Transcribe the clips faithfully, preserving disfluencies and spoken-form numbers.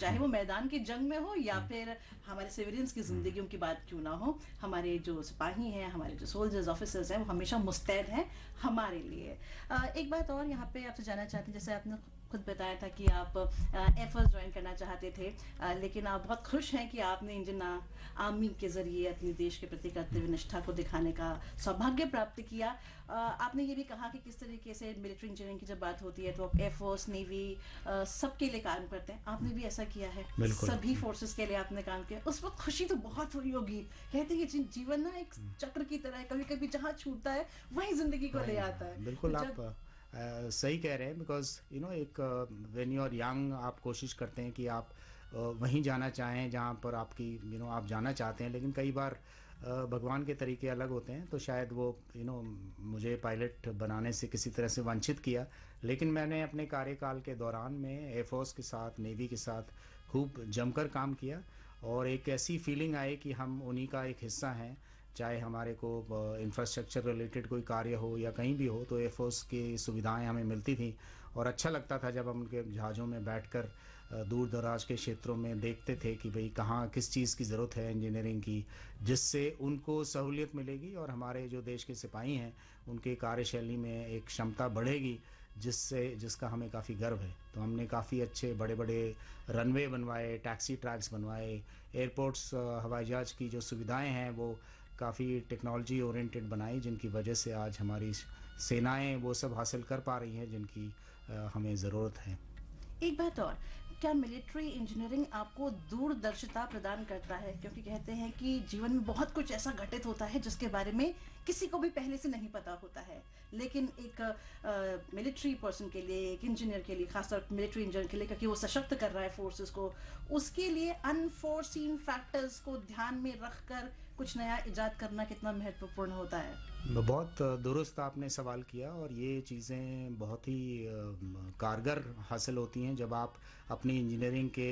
चाहे वो मैदान की जंग में हो या फिर हमारे सिविलियंस की ज़िंदगियों की बात क्यों ना हो, हमारे जो सिपाही हैं, हमारे जो सोल्जर्स, ऑफिसर्स हैं, वो हमेशा मुस्तैद हैं हमारे लिए। अ, एक बात और यहाँ पे आपसे जानना चाहते हैं, जैसे आपने खुद बताया था कि आप एयरफोर्स ज्वाइन करना चाहते थे, अ, लेकिन आप बहुत खुश हैं कि आपने इंडियन आर्मी के ज़रिए अपने देश के प्रति कर्तव्य निष्ठा को दिखाने का सौभाग्य प्राप्त किया। अ, आपने ये भी कहा कि किस तरीके से मिलिट्री इंजीनियरिंग की जब बात होती है तो आप एयरफोर्स, नेवी सबके लिए काम करते हैं। आपने भी ऐसा किया है, बिल्कुल। सभी फोर्सेस के लिए आपने काम किया। उस वक्त खुशी तो बहुत हुई होगी। कहते हैं कि जी- जीवन ना एक चक्र की तरह है, कभी कभी जहाँ छूटता है वहीं जिंदगी को ले वही, आता है। तो बिल्कुल आप जब अ, सही कह रहे हैं, बिकॉज़ यू नो एक व्हेन यू आर यंग आप कोशिश करते हैं कि आप अ, वहीं जाना चाहें जहाँ पर आपकी यू नो आप जाना चाहते हैं, लेकिन कई बार अ, भगवान के तरीके अलग होते हैं, तो शायद वो यू नो मुझे पायलट बनाने से किसी तरह से वंचित किया। लेकिन मैंने अपने कार्यकाल के दौरान में एयरफोर्स के साथ, नेवी के साथ खूब जमकर काम किया, और एक ऐसी फीलिंग आई कि हम उन्हीं का एक हिस्सा हैं। चाहे हमारे को इंफ्रास्ट्रक्चर रिलेटेड कोई कार्य हो या कहीं भी हो, तो एयरफोर्स की सुविधाएं हमें मिलती थी, और अच्छा लगता था जब हम उनके जहाज़ों में बैठकर अ, दूर दराज के क्षेत्रों में देखते थे कि भाई कहाँ किस चीज़ की ज़रूरत है इंजीनियरिंग की, जिससे उनको सहूलियत मिलेगी और हमारे जो देश के सिपाही हैं उनके कार्यशैली में एक क्षमता बढ़ेगी, जिससे जिसका हमें काफ़ी गर्व है। तो हमने काफ़ी अच्छे बड़े बड़े रनवे बनवाए, टैक्सी ट्रैक्स बनवाए, एयरपोर्ट्स, हवाई जहाज़ की जो सुविधाएं हैं वो काफ़ी टेक्नोलॉजी ओरिएंटेड बनाई, जिनकी वजह से आज हमारी सेनाएं वो सब हासिल कर पा रही हैं जिनकी अ, हमें ज़रूरत है। एक बात और, क्या मिलिट्री इंजीनियरिंग आपको दूरदर्शिता प्रदान करता है? क्योंकि कहते हैं कि जीवन में बहुत कुछ ऐसा घटित होता है जिसके बारे में किसी को भी पहले से नहीं पता होता है, लेकिन एक मिलिट्री पर्सन के लिए, एक इंजीनियर के लिए, खासतौर मिलिट्री इंजीनियर के लिए, क्योंकि वो सशक्त कर रहा है फोर्सेस को, उसके लिए अनफोर्सीन फैक्टर्स को ध्यान में रखकर कुछ नया इजाद करना कितना महत्वपूर्ण होता है? बहुत दुरुस्त आपने सवाल किया, और ये चीज़ें बहुत ही अ, म, कारगर हासिल होती हैं जब आप अपनी इंजीनियरिंग के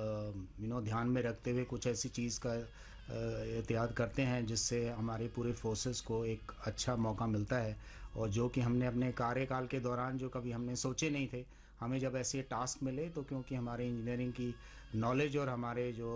यू नो ध्यान में रखते हुए कुछ ऐसी चीज़ का अ, एहतियात करते हैं जिससे हमारे पूरे फोर्सेस को एक अच्छा मौका मिलता है, और जो कि हमने अपने कार्यकाल के दौरान जो कभी हमने सोचे नहीं थे, हमें जब ऐसे टास्क मिले तो क्योंकि हमारे इंजीनियरिंग की नॉलेज और हमारे जो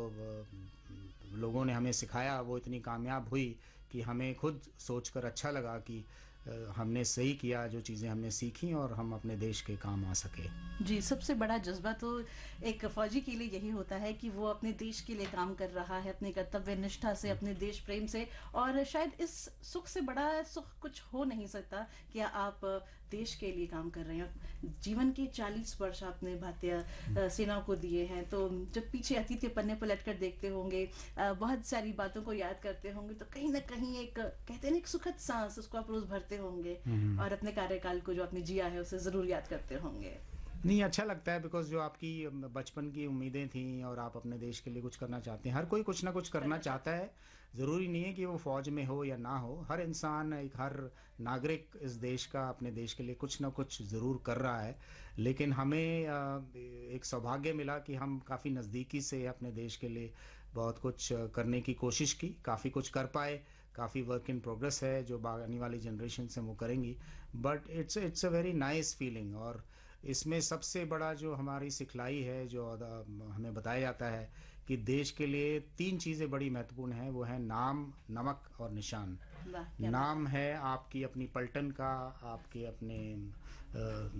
अ, लोगों ने हमें सिखाया वो इतनी कामयाब हुई कि हमें खुद सोचकर अच्छा लगा कि अ, हमने सही किया जो चीज़ें हमने सीखी, और हम अपने देश के काम आ सके। जी, सबसे बड़ा जज़्बा तो एक फ़ौजी के लिए यही होता है कि वो अपने देश के लिए काम कर रहा है, अपनी कर्तव्य निष्ठा से, अपने देश प्रेम से, और शायद इस सुख से बड़ा सुख कुछ हो नहीं सकता कि आप देश के लिए काम कर रहे हैं। जीवन के चालीस वर्ष आपने भारतीय अ, सेना को दिए हैं, तो जब पीछे अतीत के पन्ने पलट कर देखते होंगे, अ, बहुत सारी बातों को याद करते होंगे, तो कहीं न कहीं एक कहते हैं ना एक सुखद साँस उसको आप रोज़ भरते होंगे, हम्म। और अपने कार्यकाल को जो आपने जिया है उसे ज़रूर याद करते होंगे। नहीं, अच्छा लगता है, बिकॉज़ जो आपकी अम, बचपन की उम्मीदें थीं और आप अपने देश के लिए कुछ करना चाहते हैं, हर कोई कुछ ना कुछ करना करना चाहते चाहता हैं। है। ज़रूरी नहीं है कि वो फ़ौज में हो या ना हो, हर इंसान, एक हर नागरिक इस देश का, अपने देश के लिए कुछ ना कुछ ज़रूर कर रहा है। लेकिन हमें अ, एक सौभाग्य मिला कि हम काफ़ी नज़दीकी से अपने देश के लिए बहुत कुछ अ, करने की कोशिश की, काफ़ी कुछ कर पाए, काफ़ी वर्क इन प्रोग्रेस है जो बा आने वाली जनरेशन्स हैं वो करेंगी। But it's it's a very nice feeling, और इसमें सबसे बड़ा जो हमारी सिखलाई है, जो अद- हमें बताया जाता है कि देश के लिए तीन चीज़ें बड़ी महत्वपूर्ण हैं, वो है नाम, नमक और निशान। वाह! क्या बात है। नाम है आपकी अपनी पलटन का, आपके अपने अ,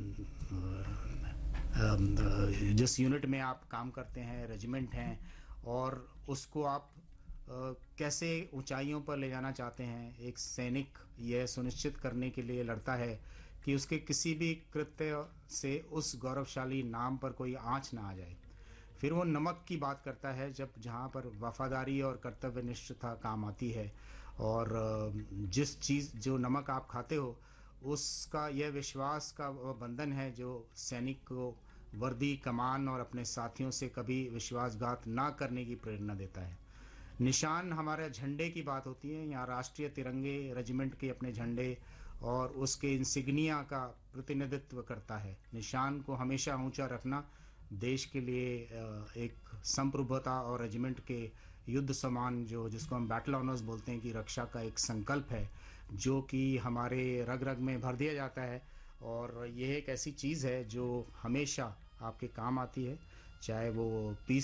अ, अ, जिस यूनिट में आप काम करते हैं, रेजिमेंट हैं, और उसको आप अ, कैसे ऊंचाइयों पर ले जाना चाहते हैं। एक सैनिक यह सुनिश्चित करने के लिए लड़ता है कि उसके किसी भी कृत्य से उस गौरवशाली नाम पर कोई आँच ना आ जाए। फिर वो नमक की बात करता है, जब जहाँ पर वफादारी और कर्तव्यनिष्ठता काम आती है, और अ, जिस चीज़ जो नमक आप खाते हो उसका यह विश्वास का वो बंधन है जो सैनिक को वर्दी, कमान और अपने साथियों से कभी विश्वासघात ना करने की प्रेरणा देता है। निशान हमारे झंडे की बात होती है, यहाँ राष्ट्रीय तिरंगे, रेजिमेंट के अपने झंडे और उसके इंसिग्निया का प्रतिनिधित्व करता है। निशान को हमेशा ऊंचा रखना देश के लिए अ, एक संप्रभुता और रेजिमेंट के युद्ध समान, जो जिसको हम बैटल ऑनर्स बोलते हैं, कि रक्षा का एक संकल्प है जो कि हमारे रग रग में भर दिया जाता है। और यह एक ऐसी चीज़ है जो हमेशा आपके काम आती है, चाहे वो पीस